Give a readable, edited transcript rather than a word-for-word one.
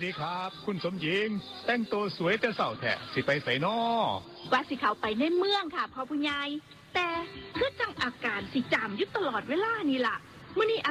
ดีครับคุณสมหญิงแต่งตัวสวยแต่เสาแท้สิไปใส่น้อว่าสิเขาไปในเมืองค่ะพ่อผู้ใหญ่แต่คือจังอาการสิจามอยู่ตลอดเวลานี่ล่ะมื้อนี้